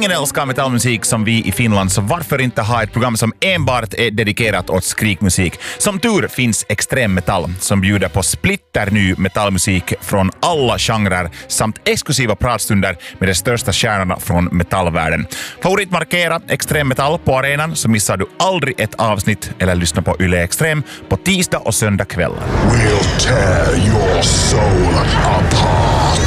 ingen älskar metallmusik som vi i Finland, så varför inte ha ett program som enbart är dedikerat åt skrikmusik? Som tur finns Extrem Metall som bjuder på splitterny metallmusik från alla genrer samt exklusiva pratstunder med de största stjärnorna från metallvärlden. Favoritmarkera Extrem Metall på arenan så missar du aldrig ett avsnitt eller lyssna på Yle Extrem på tisdag och söndag kvällar. We'll tear your soul apart.